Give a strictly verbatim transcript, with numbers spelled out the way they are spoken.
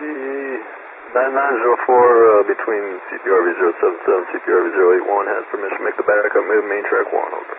nine nine zero four uh, between C P R V zero seven seven, C P R V zero eight one has permission to make the backup move, main track one, over.